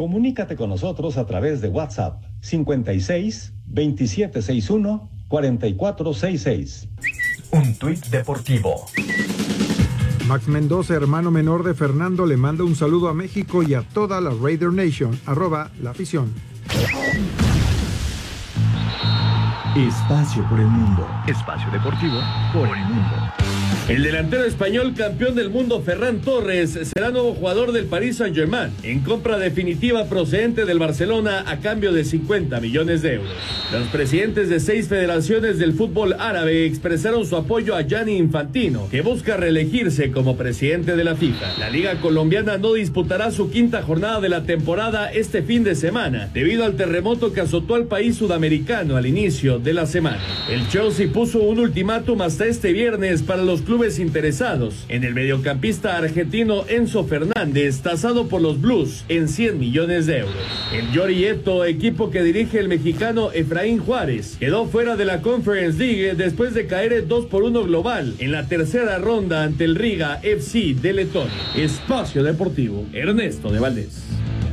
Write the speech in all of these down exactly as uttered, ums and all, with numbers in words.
Comunícate con nosotros a través de WhatsApp cincuenta y seis, veintisiete sesenta y uno, cuarenta y cuatro sesenta y seis. Un tuit deportivo. Max Mendoza, hermano menor de Fernando, le manda un saludo a México y a toda la Raider Nation. Arroba la afición. Espacio por el mundo. Espacio deportivo por el mundo. El delantero español campeón del mundo Ferran Torres será nuevo jugador del Paris Saint-Germain en compra definitiva procedente del Barcelona a cambio de cincuenta millones de euros. Los presidentes de seis federaciones del fútbol árabe expresaron su apoyo a Gianni Infantino, que busca reelegirse como presidente de la FIFA. La Liga Colombiana no disputará su quinta jornada de la temporada este fin de semana, debido al terremoto que azotó al país sudamericano al inicio de la semana. El Chelsea puso un ultimátum hasta este viernes para los clubes interesados en el mediocampista argentino Enzo Fernández, tasado por los Blues en cien millones de euros. El Llorieto, equipo que dirige el mexicano Efraín Juárez, quedó fuera de la Conference League después de caer dos por uno global en la tercera ronda ante el Riga F C de Letonia. Espacio Deportivo, Ernesto de Valdés.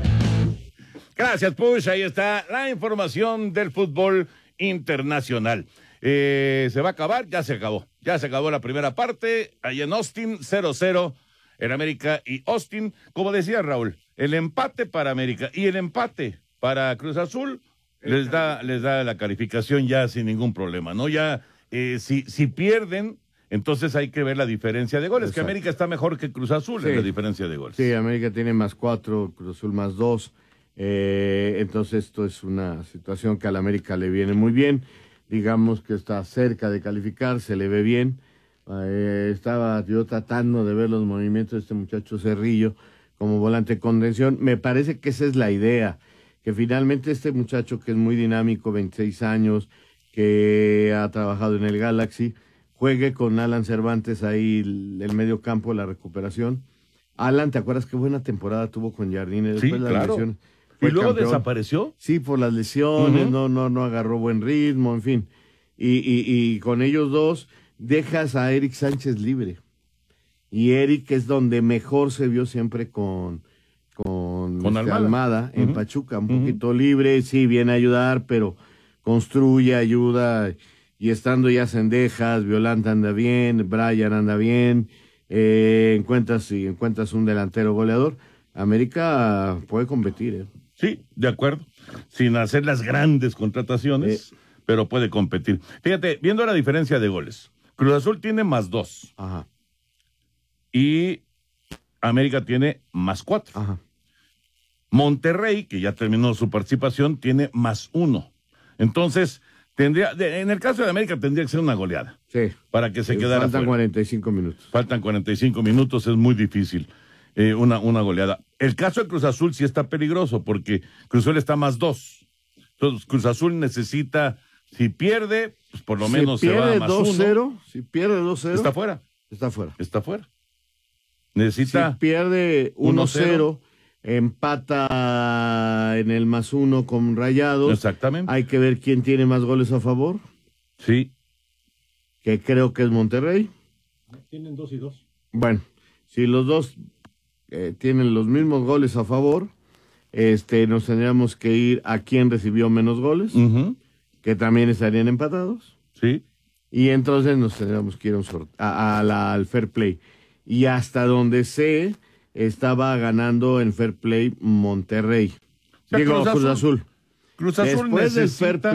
Gracias, Push. Ahí está la información del fútbol internacional. Eh, ¿Se va a acabar? Ya se acabó. Ya se acabó la primera parte. Allá en Austin, cero cero en América y Austin. Como decía Raúl, el empate para América y el empate para Cruz Azul les da, les da la calificación ya sin ningún problema, ¿no? Ya, eh, si, si pierden, entonces hay que ver la diferencia de goles. Exacto. Que América está mejor que Cruz Azul, sí, en la diferencia de goles. Sí, América tiene más cuatro, Cruz Azul más dos. Eh, entonces esto es una situación que a la América le viene muy bien. Digamos que está cerca de calificar, se le ve bien. Eh, estaba yo tratando de ver los movimientos de este muchacho Cerrillo como volante de contención. Me parece que esa es la idea, que finalmente este muchacho que es muy dinámico, veintiséis años, que ha trabajado en el Galaxy, juegue con Alan Cervantes ahí el, el medio campo, la recuperación. Alan, ¿te acuerdas qué buena temporada tuvo con Jardine? Sí, claro. ¿Y luego campeón. Desapareció? Sí, por las lesiones, uh-huh. no, no, no agarró buen ritmo, en fin. Y, y, y con ellos dos dejas a Eric Sánchez libre. Y Eric es donde mejor se vio siempre con, con, con Almada, Almada uh-huh. en Pachuca, un uh-huh. poquito libre, sí, viene a ayudar, pero construye, ayuda, y estando ya Cendejas, Violante anda bien, Brian anda bien, eh, encuentras, si encuentras un delantero goleador, América puede competir, ¿eh? Sí, de acuerdo, sin hacer las grandes contrataciones, eh. pero puede competir. Fíjate, viendo la diferencia de goles, Cruz Azul tiene más dos. Ajá. Y América tiene más cuatro. Ajá. Monterrey, que ya terminó su participación, tiene más uno. Entonces, tendría, en el caso de América tendría que ser una goleada. Sí. Para que se quedara Faltan fuera. cuarenta y cinco minutos. Faltan cuarenta y cinco minutos, es muy difícil. Eh, una, una goleada. El caso de Cruz Azul sí está peligroso porque Cruz Azul está más dos. Entonces Cruz Azul necesita, si pierde, pues por lo si menos se va a más dos cero, uno. Si pierde dos cero, está fuera. Está fuera. Está fuera. Necesita. Si pierde uno cero, empata en el más uno con Rayados. Exactamente. Hay que ver quién tiene más goles a favor. Sí. Que creo que es Monterrey. Tienen dos y dos. Bueno, si los dos Eh, tienen los mismos goles a favor, este, nos tendríamos que ir a quien recibió menos goles, uh-huh. que también estarían empatados. Sí. Y entonces nos tendríamos que ir a un sort- a, a la, al fair play. Y hasta donde sé, estaba ganando en fair play Monterrey. O sea, Digo, Cruz Azul. Cruz Azul. Cruz Azul Después necesita... del fair play